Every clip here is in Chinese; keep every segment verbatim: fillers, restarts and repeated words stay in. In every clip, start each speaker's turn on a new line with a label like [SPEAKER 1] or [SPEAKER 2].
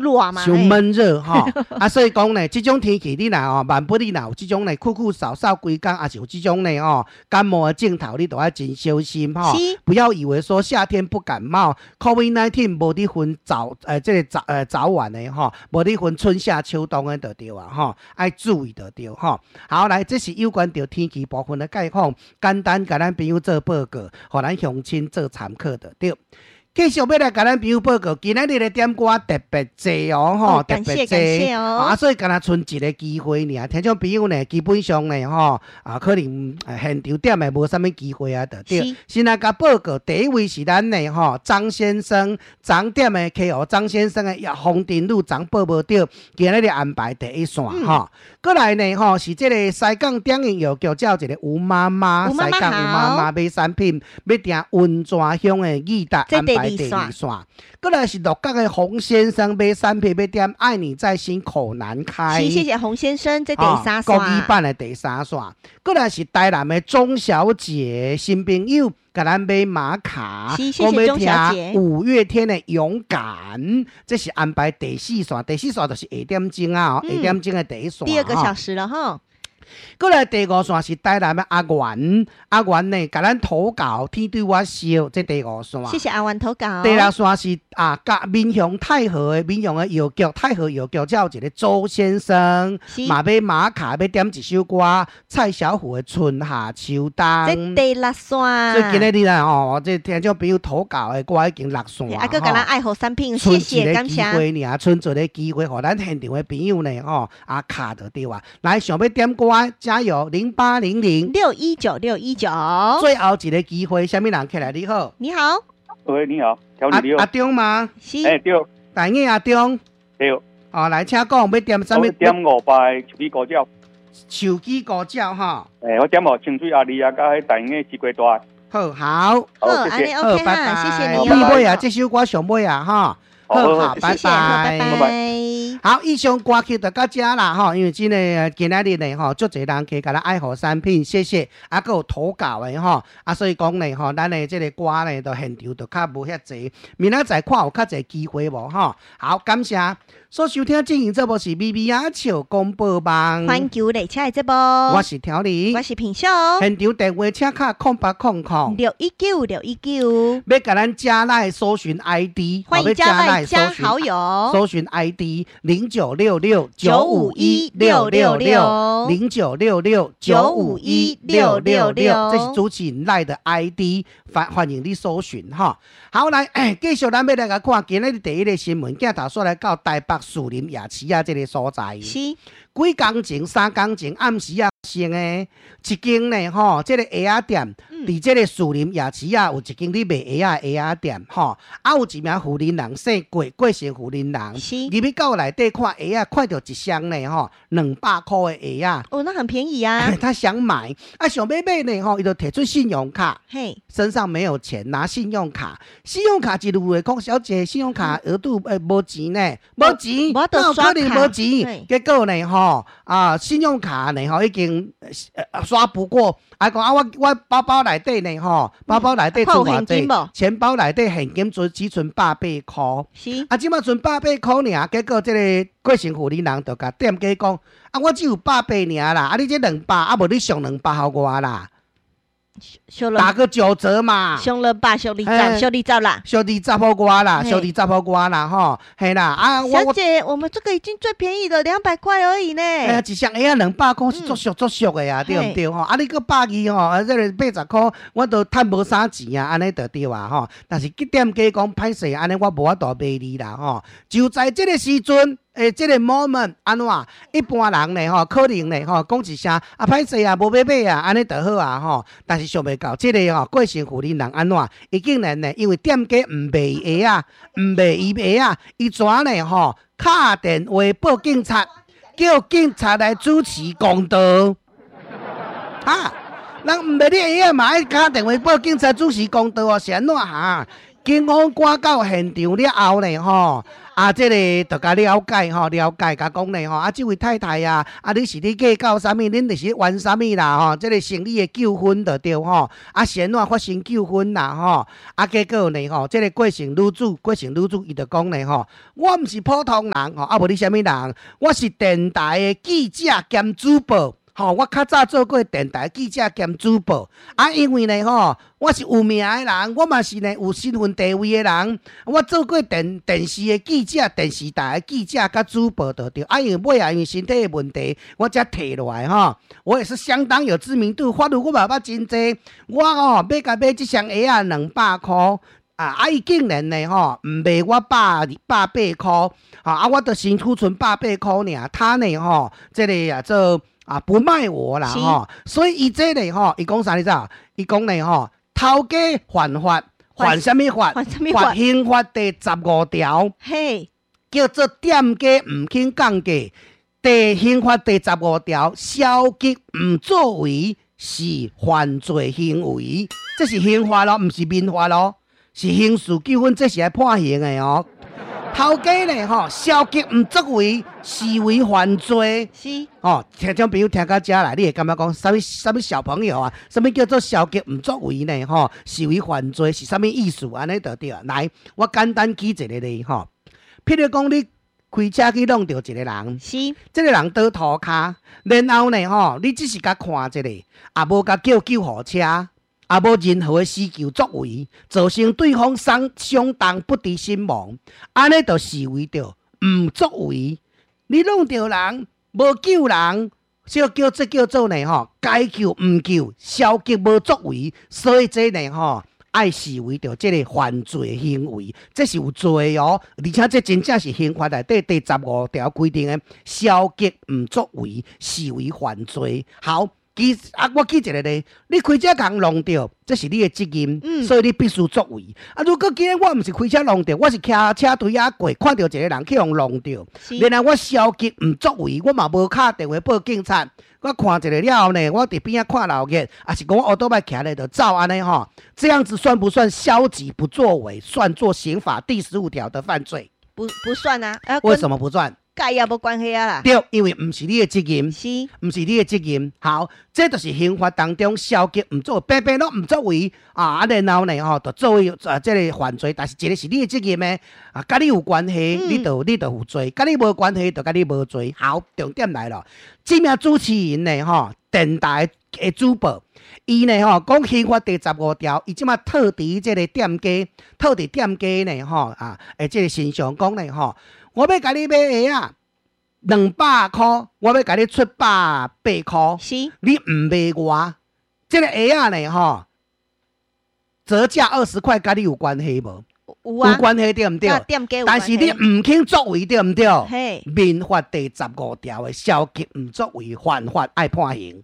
[SPEAKER 1] 热嘛，
[SPEAKER 2] 伤闷热哈。啊，所以讲呢，这种天气你若哦，万不你若有这种呢酷酷扫扫规工，也是有这种呢哦感冒的症头，你都要真小心哈。不要以为说夏天不感冒 ，COVID 十九 无得分早呃这个早呃早晚的哈，无得分春夏秋冬的就对啊哈，爱注意就对哈。好，来，这是有关到天气部分的概况，简单给咱朋友做报告，给咱乡亲做参考的对。继续要来给咱朋友报告，今日的点歌特别多哦，吼、哦，特别多哦，啊，所以敢若剩一个机会尔，听众朋友呢，基本上呢，吼、啊，可能现场点的无啥物机会啊，就对。先来甲报告，第一位是咱的吼张先生，张店的 K O 张先生的红顶路张报无到，今日的安排第一线吼。过、嗯、来呢，吼是这个西港电影药局叫一个吴妈妈，西港吴妈妈买产品，要订温泉乡的义达安排。第二线，过来是鹿角的洪先生买产品要点爱你在心口难开，
[SPEAKER 1] 谢谢洪先生，这第三线，
[SPEAKER 2] 国语版的第三线。过来是台南的钟小姐新朋友，给咱买马卡，
[SPEAKER 1] 谢谢钟小姐。
[SPEAKER 2] 五月天的勇敢，这是安排第四线，第四线就是下点钟啊，下点钟的第一线，
[SPEAKER 1] 第二个小时了哈。
[SPEAKER 2] 过来第五线是台南的阿元，阿元呢，给咱投稿，天对我笑，这第五线。
[SPEAKER 1] 谢谢阿元投稿。
[SPEAKER 2] 第六线是啊，甲民雄太和的民雄的药局，太和药局才有一个周先生，嘛买马卡要点一首歌，蔡小虎的《春夏秋冬》。
[SPEAKER 1] 这第六线。
[SPEAKER 2] 所以今日你啦哦，这听众朋友投稿的歌已经六线。
[SPEAKER 1] 啊，佮咱爱好产品，谢谢感谢。
[SPEAKER 2] 春一个机会尔，春一个机会，互咱现场的朋友呢，吼啊卡就对啊。来，想要点歌。加油！零八零零
[SPEAKER 1] 六一九六一九，
[SPEAKER 2] 最后一个机会，什么人起来？你好，
[SPEAKER 1] 你好，
[SPEAKER 3] 喂，你好，调你
[SPEAKER 2] 阿阿中吗？
[SPEAKER 1] 是，
[SPEAKER 3] 哎、欸、对，
[SPEAKER 2] 大英阿中，
[SPEAKER 3] 对，
[SPEAKER 2] 哦，来，请讲，要点什么？
[SPEAKER 3] 点五排手机高脚，
[SPEAKER 2] 手机高脚哈。
[SPEAKER 3] 诶、欸，我点哦清水阿里啊，甲迄大英的西瓜大。
[SPEAKER 2] 好，好，
[SPEAKER 1] 好，谢谢，好，拜拜，谢谢你
[SPEAKER 2] 哦。尾啊，这首歌上尾啊，哈。好好，拜拜，
[SPEAKER 1] 拜拜。
[SPEAKER 2] 好，以上歌曲就到这啦哈，因为真的今仔日呢哈，足侪人去甲咱爱好产品，谢谢，啊，还有投稿的哈，啊，所以讲呢哈，咱的这个歌呢，到现场就较无遐济，明仔载看有较济机会无哈。好，感谢所收听进行这部是咪咪啊笑广播网，
[SPEAKER 1] 环球列车的这部，
[SPEAKER 2] 我是条理，
[SPEAKER 1] 我是平秀，
[SPEAKER 2] 现场电话请卡空八空空
[SPEAKER 1] 六一九六一九，
[SPEAKER 2] 要甲咱加来搜寻 I D，
[SPEAKER 1] 欢迎加来加好友，
[SPEAKER 2] 搜寻 I D 零九六六九五一六六六零九六六九五一六六六，这是主持人赖的 I D， 欢欢迎你搜寻哈。好，来，哎，继续咱要来甲看今日第一个新闻，镜头所来到台北树林夜市啊，这个所在。
[SPEAKER 1] 是。
[SPEAKER 2] 几工前、三工前暗时啊，生的一间呢，吼，这个蚵仔店，伫这个树林夜市啊，有一间咧卖蚵仔蚵仔店，吼，啊有一名富林人姓郭，郭姓富林人，入去到内底看蚵仔，看到一箱呢，吼，两百块的蚵仔，
[SPEAKER 1] 哦，那很便宜啊。
[SPEAKER 2] 他想买，啊想要买呢，吼，伊就摕出信用卡，
[SPEAKER 1] 嘿，
[SPEAKER 2] 身上没有钱，拿信用卡，信用卡一路的讲，小姐，信用卡额度诶无钱呢，无钱，
[SPEAKER 1] 我
[SPEAKER 2] 哪有可能无钱？结果呢，吼。啊，信用卡呢，吼已经、呃、刷不过，啊讲啊，我我包包内底呢，吼，包包内底存偌济，钱包内底现金存只存百八块，
[SPEAKER 1] 是
[SPEAKER 2] 啊，即马存百八块尔，结果这个过生妇人人就甲店家讲，啊，我只有百八尔啦，啊，你这两百，啊，无你上两百互我啦。打个九折嘛，
[SPEAKER 1] 上了吧，小李照，小李照啦，
[SPEAKER 2] 小李照好瓜啦，小李照好瓜啦，哈，嘿啦，啊，
[SPEAKER 1] 小姐，我们这个已经最便宜的两百块而已呢。哎
[SPEAKER 2] 呀，一箱哎呀，两百块是足俗足俗的呀，对不对吼？啊，你个百二吼，啊，这个八十块，我都赚无啥钱啊，安尼就对啊，吼。但是店家讲歹势，安尼我无法度卖你啦，吼。就在这个时阵。诶，这个 moment 安怎？一般人呢吼，可能呢吼，讲一声啊，歹势啊，无要买啊，安尼就好啊吼。但是想袂到，这个吼，过生妇人人安怎？伊竟然呢，因为店家唔卖蚵啊，唔卖伊蚵啊，伊怎呢吼？打电话报警察，叫警察来主持公道。哈，人唔卖你蚵啊嘛，爱打电话报警察主持公道哦，是安怎哈？警方赶到现场了后呢吼。 啊，这个就甲了解吼，了解甲讲咧吼，啊，这位太太啊，啊，你是咧计较啥物？恁就是玩啥物啦吼？这个生理的纠纷就对吼，啊，先怎发生纠纷啦吼？啊，结果呢吼，这个过程女主，过程女主伊就讲咧吼，我毋是普通人吼，啊，无你啥物人？我是电台的记者兼主播。吼、哦，我较早做过电台记者兼主播，啊，因为呢，吼，我是有名的人，我嘛是呢有身份地位的人，我做过电电视的记者、电视台的记者甲主播就对，啊，因为尾啊，因为身体的问题，我才摕落来吼，我也是相当有知名度，法律我嘛捌真济，我哦买甲买这双鞋啊两百箍。啊！啊！伊竟然呢吼，唔卖我百百八箍，啊！啊！我的先储存百八箍尔，他呢吼，这个啊做啊不卖我啦吼，所以伊这呢吼，伊讲啥你知道？伊讲呢吼，偷家犯法，犯什么法？
[SPEAKER 1] 犯什么法？
[SPEAKER 2] 犯刑法第十五条，
[SPEAKER 1] 嘿，
[SPEAKER 2] 叫做店家唔肯降价。第刑法第十五条，消极唔作为是犯罪行为，这是刑法咯，唔是民法咯。是刑事纠纷，这是来判刑的哦。偷家呢，吼，消极唔作为，视为犯罪。
[SPEAKER 1] 是
[SPEAKER 2] 哦，听众朋友听到这来，你会感觉讲，什么什么小朋友啊，什么叫做消极唔作为呢？吼，视为犯罪是什么意思？安尼就对了。来，我简单举一个例，吼，譬如讲你开车去弄到一个人，
[SPEAKER 1] 是，
[SPEAKER 2] 这个人倒涂骹，然后呢，吼，你只是甲看一个，也无甲叫救护车。也无任何的施救作为，造成对方伤相当不治身亡，安尼就视为着唔作为。你弄着人，无救人，叫叫这叫做呢吼，该救唔救，消极无作为，所以这呢吼，爱视为着这个犯罪行为，这是有罪哦。而且这真正是刑法内底第十五条规定的，消极唔作为，视为犯罪。好。其啊，我记一个咧，你开车共弄着，这是你的责任，嗯、所以你必须作为。啊，如果今日我毋是开车弄着，我是骑车队啊过，看到一个人去用弄着，然后我消极唔作为，我嘛无敲电话报警察。我看一个了后呢，我伫边仔看老眼，啊是讲我奥多麦骑咧就走安尼吼，这样子算不算消极不作为？算作刑法第十五条的犯罪？
[SPEAKER 1] 不不算啊，啊
[SPEAKER 2] 为什么不算？
[SPEAKER 1] 甲也无关系啊啦。
[SPEAKER 2] 对，因为唔是你的责任，
[SPEAKER 1] 是，
[SPEAKER 2] 唔是你的责任。好，这就是刑法当中消极唔作为，偏偏都唔作为啊，然后呢吼，就作为啊这个犯罪，但是这个是你的责任呢，啊，甲你有关系，嗯、你就你就有罪；甲你无关系，就甲你无罪。好，重点来了，这名主持人呢吼，电台的主播，伊呢吼讲刑法第十五条，伊即马套伫这个店家，套伫店家呢吼啊，诶，这个形象讲呢吼。我要甲你买鞋啊，两百块，我要甲你出百八块。
[SPEAKER 1] 是，
[SPEAKER 2] 你唔卖我，这个鞋啊呢吼，折价二十块，甲你有关系无？
[SPEAKER 1] 有啊，
[SPEAKER 2] 有关系对唔对？但是你唔肯作为对唔对？
[SPEAKER 1] 嘿，
[SPEAKER 2] 民法第十五条的消极唔作为犯法，爱判刑。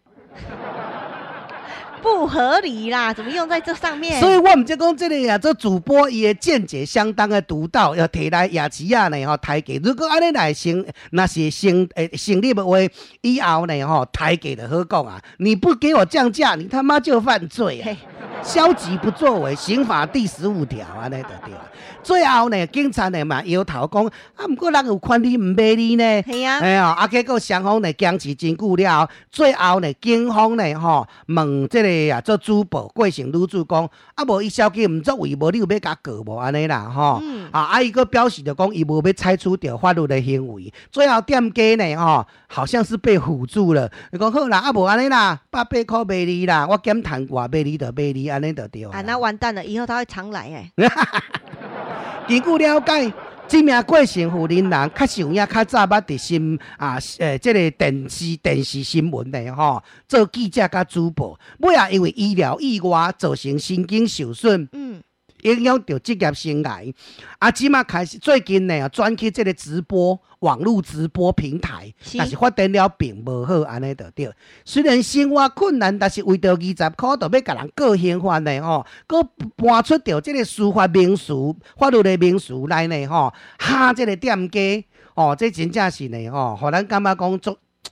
[SPEAKER 1] 不合理啦，怎么用在这上面？
[SPEAKER 2] 所以我们就讲这里啊，这主播伊的见解相当的独到，要提来亚齐亚呢吼抬价。如果安尼来成，那是成诶成立的话，以后呢吼抬价就好讲啊。你不给我降价，你他妈就犯罪啊！消极不作为，刑法第十五条安尼就对了。最后呢，警察呢嘛摇头讲，啊，不过人有款你唔买你呢？
[SPEAKER 1] 系啊，
[SPEAKER 2] 哎呀，啊，结果双方呢僵持真久了，最后呢，警方呢吼问这个啊做主播过程女主讲，啊，无伊消极唔作为，无你有要甲告无安尼啦吼？嗯、啊，啊，伊个表示着讲，伊无要采取着法律的行为。最后店家呢吼，好像是被唬住了，伊讲好啦，啊无安尼啦，百八块卖你啦，我减摊外卖你就卖你，安尼就对了。
[SPEAKER 1] 啊，那完蛋了，以后他会常来哎。
[SPEAKER 2] 根据了解，这名过程负责人确实有影较早捌伫新啊诶，这个电视电视新闻内吼做记者甲主播，尾啊因为医疗意外造成神经受损，嗯，影响到职业生涯。啊，即马开始最近呢转去这个直播网络直播平台，但是发展了并无好，安尼就对。虽然生活困难，但是为着二十块，就要甲人告刑法呢吼，佮搬出着这个司法名词、法律的名词来呢吼，哈，这个店家哦，这真正是呢吼，互咱感觉讲足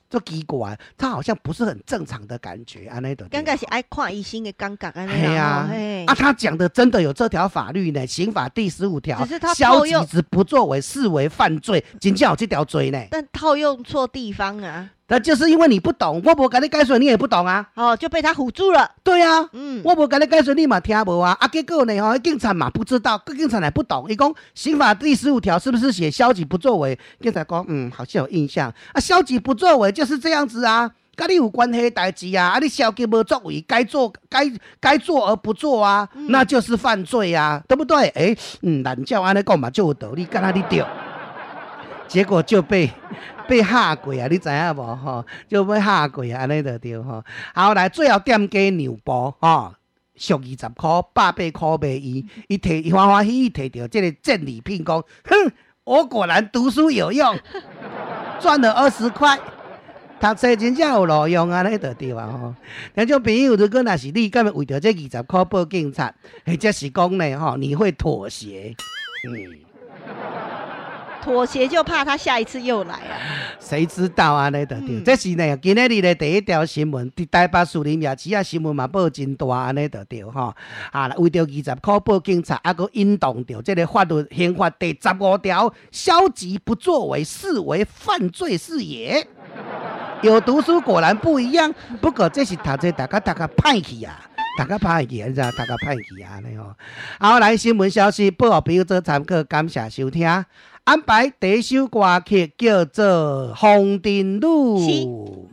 [SPEAKER 2] 就奇怪，他好像不是很正常的感觉，安尼的。
[SPEAKER 1] 感觉是爱看医生的感觉，安尼
[SPEAKER 2] 嘿啊，啊，他讲的真的有这条法律呢，刑法第十五条，
[SPEAKER 1] 只是他
[SPEAKER 2] 消极之不作为视为犯罪，真正有这条罪呢。
[SPEAKER 1] 但套用错地方啊。
[SPEAKER 2] 那就是因为你不懂，我不跟你解说，你也不懂啊。
[SPEAKER 1] 哦，就被他唬住了。
[SPEAKER 2] 对啊，
[SPEAKER 1] 嗯，
[SPEAKER 2] 我不跟你解说，你嘛听无啊。啊，结果呢，哈，警察嘛不知道，警察也不懂。伊讲刑法第十五条是不是写消极不作为？警察讲，嗯，好像有印象啊。消极不作为就是这样子啊，跟你有关系的代志啊。啊，你消极不作为，该做该该做而不做啊，嗯、那就是犯罪啊，对不对？哎、欸，嗯，懒教安尼讲嘛就有道理，干那你对。结果就被被吓过啊！你知影无吼？就被吓过啊！安尼就对吼。好来，最后店家牛埔吼，俗二十块，百八块卖伊，伊摕伊欢欢喜喜摕到这个赠礼品，讲哼，我果然读书有用，赚了二十块。读册真正有路用啊，安尼就对啊吼。听众朋友，如果若是你，敢会为着这二十块报警察，或者是讲呢吼，你会妥协？嗯。
[SPEAKER 1] 妥协就怕他下一次又来啊！
[SPEAKER 2] 谁知道啊？那就对，嗯、这是呢今日的第一条新闻，伫台北士林夜市啊新闻嘛报真大，安尼就对吼。啊，为着二十块报警察，啊，佮引动着这个法律刑法第十五条，消极不作为视为犯罪是也。有读书果然不一样，不过这是读这大家大家歹去啊。大家歹去，你知道？大家歹去啊！尼吼，好来新闻消息，报互朋友做参考，感谢收听。安排第一首歌曲叫做《红灯路》。